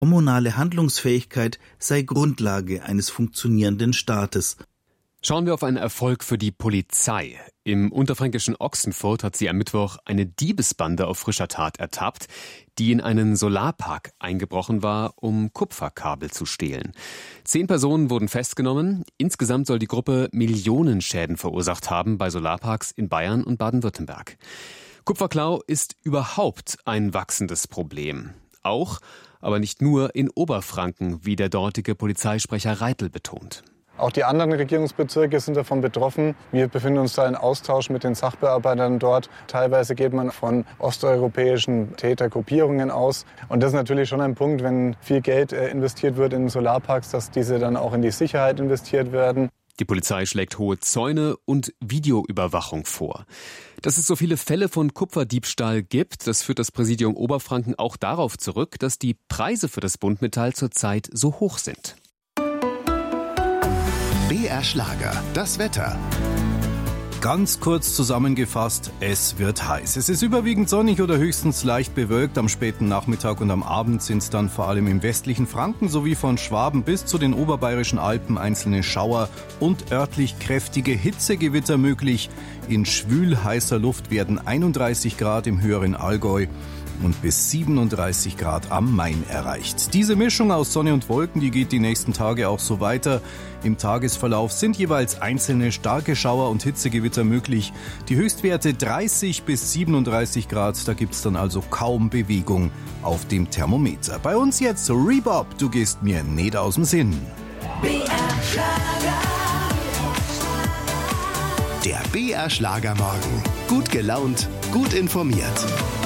Kommunale Handlungsfähigkeit sei Grundlage eines funktionierenden Staates. Schauen wir auf einen Erfolg für die Polizei. Im unterfränkischen Ochsenfurt hat sie am Mittwoch eine Diebesbande auf frischer Tat ertappt, die in einen Solarpark eingebrochen war, um Kupferkabel zu stehlen. 10 Personen wurden festgenommen. Insgesamt soll die Gruppe Millionenschäden verursacht haben bei Solarparks in Bayern und Baden-Württemberg. Kupferklau ist überhaupt ein wachsendes Problem. Auch, aber nicht nur in Oberfranken, wie der dortige Polizeisprecher Reitel betont. Auch die anderen Regierungsbezirke sind davon betroffen. Wir befinden uns da in Austausch mit den Sachbearbeitern dort. Teilweise geht man von osteuropäischen Tätergruppierungen aus. Und das ist natürlich schon ein Punkt, wenn viel Geld investiert wird in Solarparks, dass diese dann auch in die Sicherheit investiert werden. Die Polizei schlägt hohe Zäune und Videoüberwachung vor. Dass es so viele Fälle von Kupferdiebstahl gibt, das führt das Präsidium Oberfranken auch darauf zurück, dass die Preise für das Buntmetall zurzeit so hoch sind. BR Schlager, das Wetter. Ganz kurz zusammengefasst, es wird heiß. Es ist überwiegend sonnig oder höchstens leicht bewölkt. Am späten Nachmittag und am Abend sind es dann vor allem im westlichen Franken sowie von Schwaben bis zu den oberbayerischen Alpen einzelne Schauer und örtlich kräftige Hitzegewitter möglich. In schwül heißer Luft werden 31 Grad im höheren Allgäu und bis 37 Grad am Main erreicht. Diese Mischung aus Sonne und Wolken, die geht die nächsten Tage auch so weiter. Im Tagesverlauf sind jeweils einzelne starke Schauer und Hitzegewitter möglich. Die Höchstwerte 30 bis 37 Grad, da gibt's dann also kaum Bewegung auf dem Thermometer. Bei uns jetzt Rebop, du gehst mir nicht aus dem Sinn. Der BR Schlagermorgen. Gut gelaunt, gut informiert.